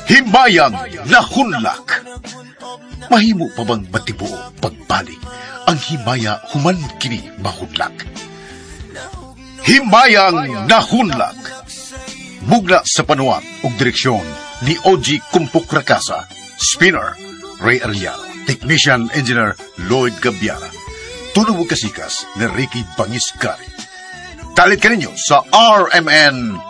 Himbayang nahunlak. Mahimo pa bang matibuo pagbalik ang himaya human kini mahunlak? Himbayang nahunlak. Mugna sa panuwat ug direksyon ni Oji Kumpuk Rakasa, Spinner Ray Arellano, Technician Engineer Lloyd Gabiara, tunog kasikas ni Ricky Bangiscari. Talit ka ninyo sa RMN